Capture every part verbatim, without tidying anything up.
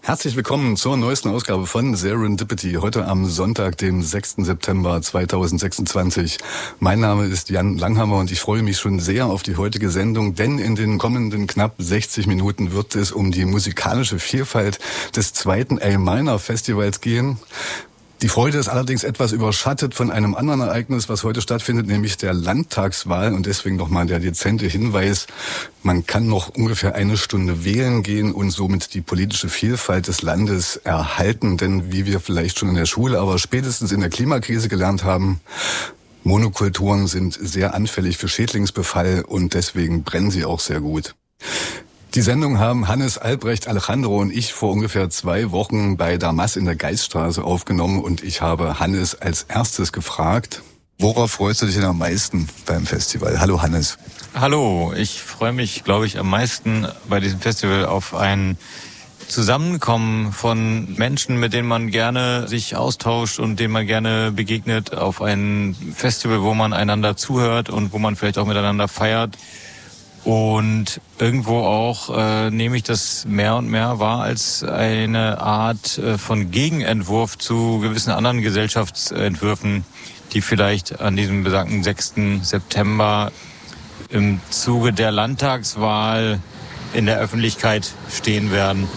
Herzlich willkommen zur neuesten Ausgabe von Serendipity, heute am Sonntag, dem sechsten September zweitausendsechsundzwanzig. Mein Name ist Jan Langhammer und ich freue mich schon sehr auf die heutige Sendung, denn in den kommenden knapp sechzig Minuten wird es um die musikalische Vielfalt des zweiten A-Minor Festivals gehen. Die Freude ist allerdings etwas überschattet von einem anderen Ereignis, was heute stattfindet, nämlich der Landtagswahl. Und deswegen nochmal der dezente Hinweis, man kann noch ungefähr eine Stunde wählen gehen und somit die politische Vielfalt des Landes erhalten. Denn wie wir vielleicht schon in der Schule, aber spätestens in der Klimakrise gelernt haben, Monokulturen sind sehr anfällig für Schädlingsbefall und deswegen brennen sie auch sehr gut. Die Sendung haben Hannes, Albrecht, Alejandro und ich vor ungefähr zwei Wochen bei Damas in der Geiststraße aufgenommen und ich habe Hannes als erstes gefragt, worauf freust du dich denn am meisten beim Festival? Hallo Hannes. Hallo, ich freue mich, glaube ich, am meisten bei diesem Festival auf ein Zusammenkommen von Menschen, mit denen man gerne sich austauscht und denen man gerne begegnet, auf ein Festival, wo man einander zuhört und wo man vielleicht auch miteinander feiert. Und irgendwo auch äh, nehme ich das mehr und mehr wahr als eine Art äh, von Gegenentwurf zu gewissen anderen Gesellschaftsentwürfen, die vielleicht an diesem besagten sechsten September im Zuge der Landtagswahl in der Öffentlichkeit stehen werden.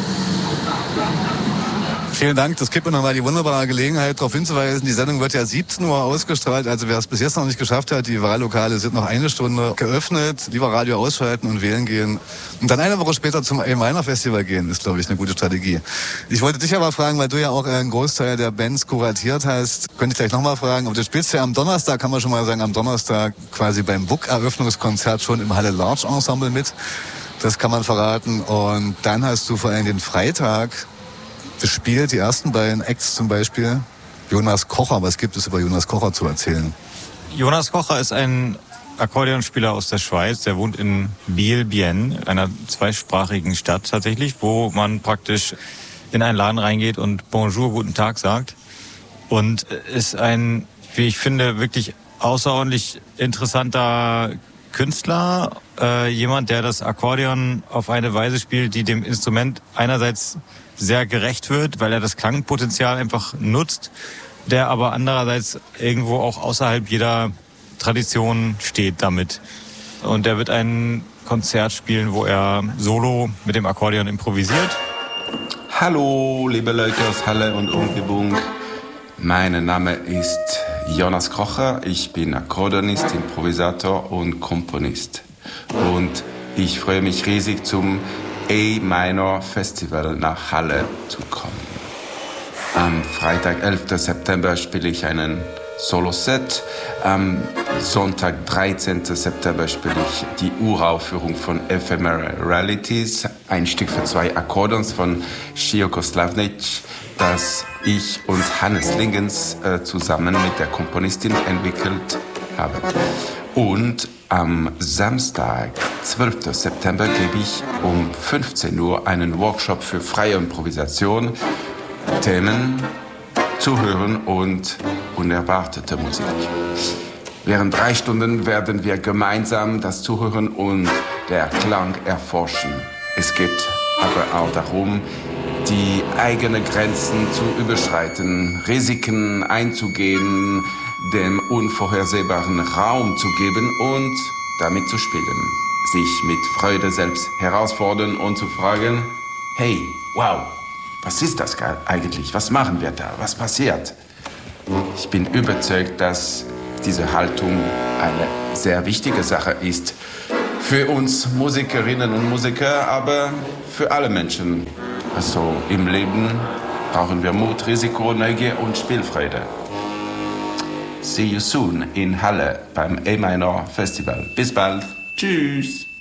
Vielen Dank, das gibt mir nochmal die wunderbare Gelegenheit, darauf hinzuweisen, die Sendung wird ja siebzehn Uhr ausgestrahlt, also wer es bis jetzt noch nicht geschafft hat, die Wahllokale sind noch eine Stunde geöffnet, lieber Radio ausschalten und wählen gehen und dann eine Woche später zum A-Minor Festival gehen, ist glaube ich eine gute Strategie. Ich wollte dich aber fragen, weil du ja auch einen Großteil der Bands kuratiert hast, könnte ich gleich nochmal fragen, aber du spielst ja am Donnerstag, kann man schon mal sagen, am Donnerstag quasi beim W U K-Eröffnungskonzert schon im Halle Large Ensemble mit, das kann man verraten und dann hast du vor allem den Freitag gespielt, die ersten beiden Acts zum Beispiel. Jonas Kocher, was gibt es über Jonas Kocher zu erzählen? Jonas Kocher ist ein Akkordeonspieler aus der Schweiz, der wohnt in Biel-Bienne, einer zweisprachigen Stadt tatsächlich, wo man praktisch in einen Laden reingeht und Bonjour, guten Tag sagt. Und ist ein, wie ich finde, wirklich außerordentlich interessanter Künstler, äh, jemand, der das Akkordeon auf eine Weise spielt, die dem Instrument einerseits sehr gerecht wird, weil er das Klangpotenzial einfach nutzt, der aber andererseits irgendwo auch außerhalb jeder Tradition steht damit. Und er wird ein Konzert spielen, wo er solo mit dem Akkordeon improvisiert. Hallo, liebe Leute aus Halle und Umgebung. Mein Name ist Jonas Kocher. Ich bin Akkordeonist, Improvisator und Komponist. Und ich freue mich riesig, zum A-Minor Festival nach Halle zu kommen. Am Freitag, elften September, spiele ich einen Solo-Set. Am Sonntag, dreizehnten September, spiele ich die Uraufführung von Ephemeral Realities, ein Stück für zwei Akkordeons von Cioko Slavnic, das ich und Hannes Lingens äh, zusammen mit der Komponistin entwickelt habe. Und am Samstag, zwölften September, gebe ich um fünfzehn Uhr einen Workshop für freie Improvisation, Themen, Zuhören und unerwartete Musik. Während drei Stunden werden wir gemeinsam das Zuhören und der Klang erforschen. Es geht aber auch darum, die eigenen Grenzen zu überschreiten, Risiken einzugehen, dem Unvorhersehbaren Raum zu geben und damit zu spielen. Sich mit Freude selbst herausfordern und zu fragen, hey, wow, was ist das eigentlich? Was machen wir da? Was passiert? Ich bin überzeugt, dass diese Haltung eine sehr wichtige Sache ist. Für uns Musikerinnen und Musiker, aber für alle Menschen. Also im Leben brauchen wir Mut, Risiko, Neugier und Spielfreude. See you soon in Halle beim A-Minor Festival. Bis bald. Tschüss.